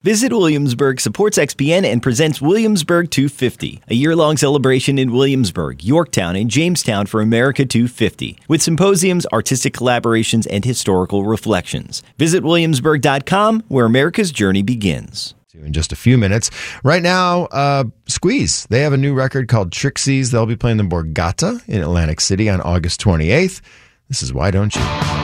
Visit Williamsburg supports XPN and presents Williamsburg 250, a year-long celebration in Williamsburg, Yorktown, and Jamestown for America 250, with symposiums, artistic collaborations, and historical reflections. Visit Williamsburg.com, where America's journey begins. In just a few minutes. Right now, Squeeze. They have a new record called Trixies. They'll be playing the Borgata in Atlantic City on August 28th. This is Why Don't You?